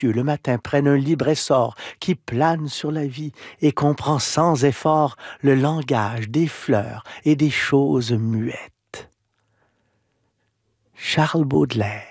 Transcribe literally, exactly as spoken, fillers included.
le matin prennent un libre essor qui plane sur la vie et comprend sans effort le langage des fleurs et des choses muettes. Charles Baudelaire.